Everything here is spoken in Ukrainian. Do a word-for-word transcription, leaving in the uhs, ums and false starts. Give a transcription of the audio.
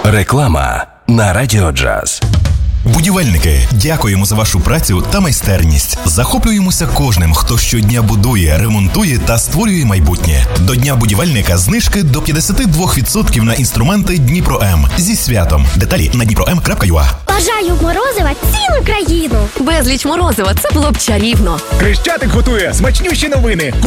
Реклама на Радіо Джаз. Будівельники, дякуємо за вашу працю та майстерність. Захоплюємося кожним, хто щодня будує, ремонтує та створює майбутнє. До Дня будівельника знижки до п'ятдесят два відсотки на інструменти Дніпро-М. Зі святом. Деталі на дніпром крапка ю а. Бажаю морозива цілу країну. Безліч морозива – це було б чарівно. Хрещатик готує смачнющі новини.